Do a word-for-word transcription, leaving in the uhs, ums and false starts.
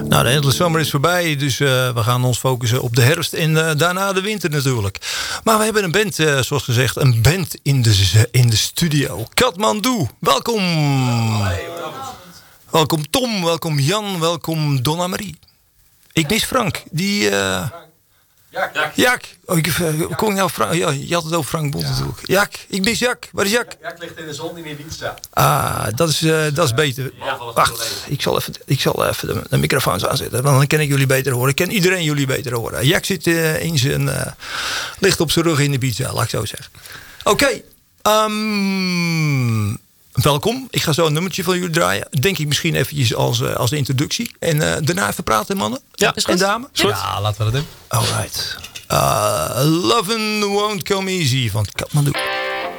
Nou, de hele zomer is voorbij, dus uh, we gaan ons focussen op de herfst en uh, daarna de winter natuurlijk. Maar we hebben een band, uh, zoals gezegd, een band in de, in de studio. Kathmandu, welkom. Welkom Tom, welkom Jan, welkom Donna Marie. Ik mis Frank, die... Uh, Jak. Jak. Jak. Oh, ik, uh, kon ik nou Frank, ja, je had het over Frank Bond ja. natuurlijk. Jak, ik mis Jak. Waar is Jak? Jak ligt in de zon in Ibiza. Ah, dat is, uh, dat is beter. Ja, wacht, ik zal even, ik zal even de, de microfoons aanzetten. Want dan kan ik jullie beter horen. Ik kan iedereen jullie beter horen. Jak zit uh, in zijn... Uh, ligt op zijn rug in Ibiza, laat ik zo zeggen. Oké. Okay, um, welkom. Ik ga zo een nummertje van jullie draaien. Denk ik misschien eventjes als, uh, als de introductie. En uh, daarna even praten, mannen. Ja, en dames. Ja, laten we dat doen. Alright. Uh, Lovin' Won't Come Easy van Kathmandu.